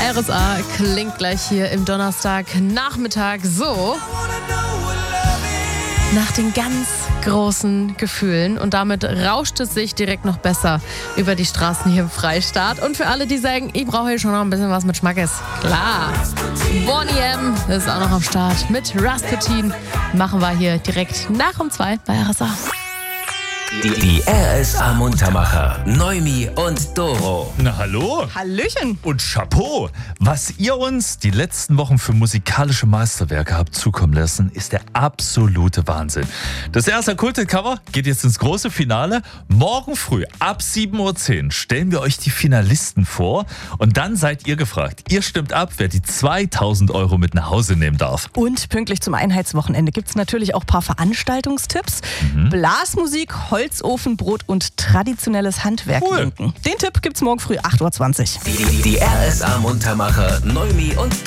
RSA klingt gleich hier im Donnerstagnachmittag so. Nach den ganz großen Gefühlen. Und damit rauscht es sich direkt noch besser über die Straßen hier im Freistaat. Und für alle, die sagen, ich brauche hier schon noch ein bisschen was mit Schmackes. Klar. Boney M ist auch noch am Start mit Rasputin. Machen wir hier direkt nach um 2 bei RSA. Die RSA Muntermacher, Noemi und Doro. Na hallo. Hallöchen. Und Chapeau. Was ihr uns die letzten Wochen für musikalische Meisterwerke habt zukommen lassen, ist der absolute Wahnsinn. Das erste Kultet-Cover geht jetzt ins große Finale. Morgen früh ab 7.10 Uhr stellen wir euch die Finalisten vor. Und dann seid ihr gefragt. Ihr stimmt ab, wer die 2.000 € mit nach Hause nehmen darf. Und pünktlich zum Einheitswochenende gibt es natürlich auch ein paar Veranstaltungstipps. Blasmusik, Holzofenbrot und traditionelles Handwerk Cool. lenken. Den Tipp gibt's morgen früh 8.20 Uhr. Die RSA Muntermacher, Noemi und